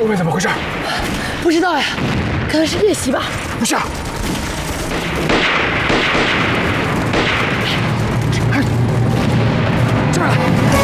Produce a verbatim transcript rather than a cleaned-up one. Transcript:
后面怎么回事？ 不知道呀，可能是夜袭吧。 不是。